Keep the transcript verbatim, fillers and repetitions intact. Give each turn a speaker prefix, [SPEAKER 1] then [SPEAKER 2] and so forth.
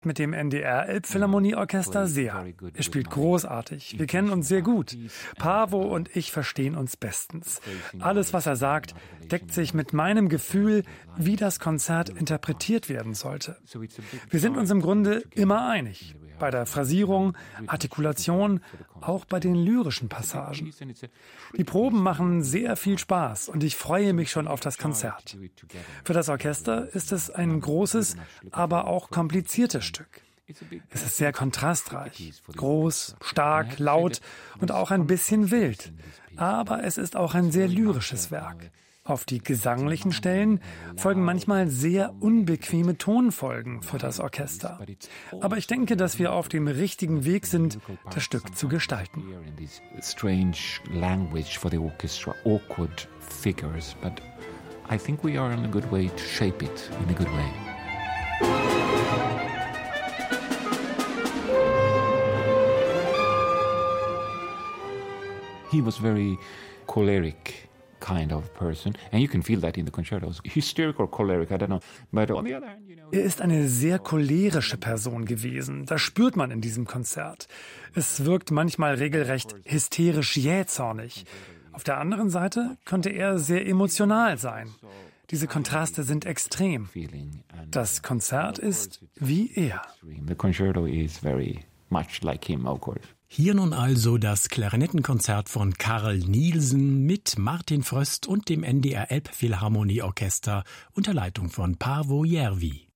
[SPEAKER 1] mit dem N D R Elbphilharmonieorchester sehr. Er spielt großartig. Wir kennen uns sehr gut. Paavo und ich verstehen uns bestens. Alles, was er sagt, deckt sich mit meinem Gefühl, wie das Konzert interpretiert werden sollte. Wir sind uns im Grunde immer einig. Bei der Phrasierung, Artikulation, auch bei den lyrischen Passagen. Die Proben machen sehr viel Spaß und ich freue mich schon auf das Konzert. Für das Orchester ist es ein großes, aber auch kompliziertes Stück. Es ist sehr kontrastreich, groß, stark, laut und auch ein bisschen wild. Aber es ist auch ein sehr lyrisches Werk. Auf die gesanglichen Stellen folgen manchmal sehr unbequeme Tonfolgen für das Orchester. Aber ich denke, dass wir auf dem richtigen Weg sind, das Stück zu gestalten.
[SPEAKER 2] Strange language for the orchestra, awkward figures, but I think we are on a good way to shape it in a good way. He was very choleric kind of person, and you can feel that in the concertos. Hysteric or choleric, I don't know. But on the other hand, you know,
[SPEAKER 1] er ist eine sehr cholerische Person gewesen. Das spürt man in diesem Konzert. Es wirkt manchmal regelrecht hysterisch jähzornig. Auf der anderen Seite könnte er sehr emotional sein. Diese Kontraste sind extrem. Das Konzert ist wie er.
[SPEAKER 2] The concerto is very much like him, of course.
[SPEAKER 3] Hier nun also das Klarinettenkonzert von Carl Nielsen mit Martin Fröst und dem N D R Elbphilharmonieorchester unter Leitung von Paavo Järvi.